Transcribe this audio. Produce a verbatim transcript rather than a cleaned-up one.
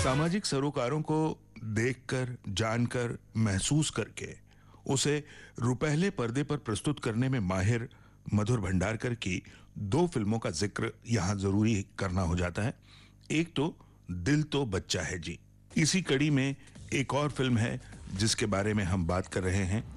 सामाजिक सरोकारों को देखकर, जानकर, महसूस करके उसे रुपहले पर्दे पर प्रस्तुत करने में माहिर मधुर भंडारकर की दो फिल्मों का जिक्र यहां जरूरी करना हो जाता है। एक तो दिल तो बच्चा है जी। इसी कड़ी में एक और फिल्म है जिसके बारे में हम बात कर रहे हैं,